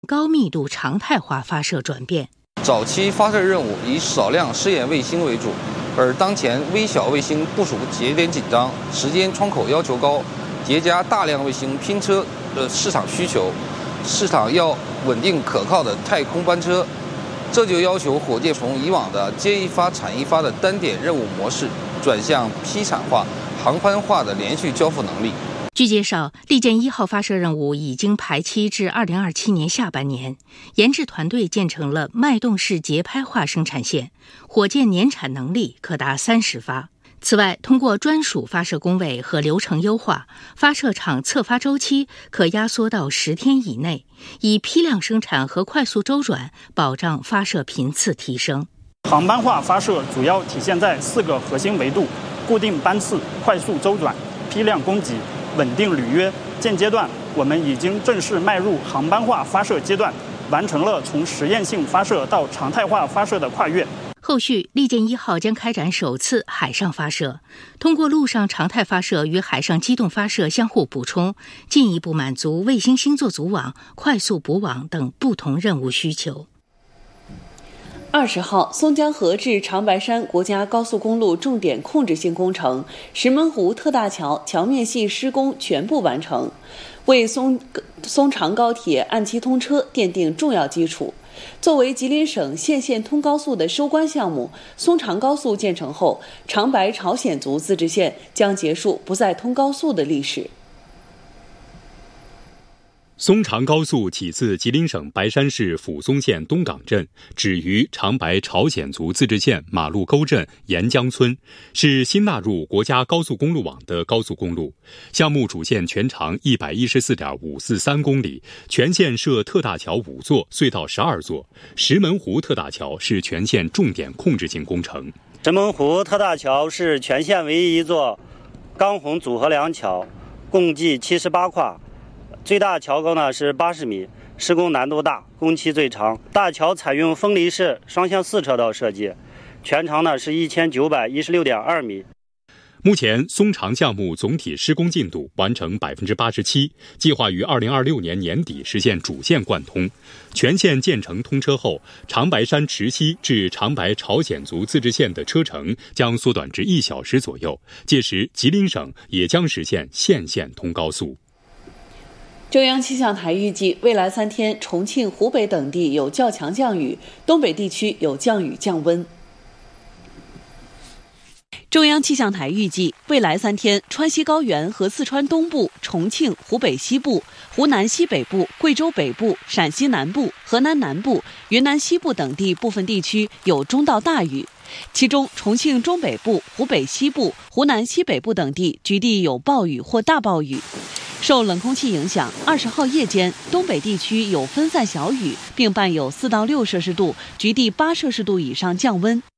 高密度常态化发射转变。 早期发射任务以少量试验卫星为主，而当前微小卫星部署节点紧张，时间窗口要求高，叠加大量卫星拼车的市场需求，市场要稳定可靠的太空班车，这就要求火箭从以往的接一发产一发的单点任务模式，转向批产化、航班化的连续交付能力。 据介绍，利剑1号发射任务已经排期至2027年下半年，研制团队建成了脉动式节拍化生产线，火箭年产能力可达30发。此外，通过专属发射工位和流程优化，发射场测发周期可压缩到10天以内，以批量生产和快速周转保障发射频次提升。 航班化发射主要体现在4个核心维度：固定班次、快速周转、批量供给、稳定履约。现阶段，我们已经正式迈入航班化发射阶段，完成了从实验性发射到常态化发射的跨越。 后续，利剑1号将开展首次海上发射，通过陆上常态发射与海上机动发射相互补充，进一步满足卫星星座组网、快速补网等不同任务需求。 20号，松江河至长白山国家高速公路重点控制性工程石门湖特大桥桥面系施工全部完成，为松长高铁按期通车奠定重要基础。作为吉林省县线通高速的收官项目，松长高速建成后，长白朝鲜族自治县将结束不再通高速的历史。 松长高速起自吉林省白山市抚松县东岗镇，止于长白朝鲜族自治县马路沟镇沿江村，是新纳入国家高速公路网的高速公路。项目主线全长114.543公里，全线设特大桥5座，隧道12座。石门湖特大桥是全线重点控制性工程。 石门湖特大桥是全县唯一一座钢混组合梁桥，共计78跨。最大桥高呢是80米，施工难度大，工期最长。大桥采用分离式双向4车道设计，全长呢是1916.2米。 目前，松长项目总体施工进度完成87%，计划于2026年年底实现主线贯通。全线建成通车后，长白山池西至长白朝鲜族自治县的车程将缩短至1小时左右。届时，吉林省也将实现县线通高速。 中央气象台预计，未来3天，重庆、湖北等地有较强降雨，东北地区有降雨降温。中央气象台预计，未来3天，川西高原和四川东部、重庆、湖北西部、湖南西北部、贵州北部、陕西南部、河南南部、云南西部等地部分地区有中到大雨，其中重庆中北部、湖北西部、湖南西北部等地局地有暴雨或大暴雨。受冷空气影响，20号夜间，东北地区有分散小雨，并伴有4到6摄氏度，局地8摄氏度以上降温。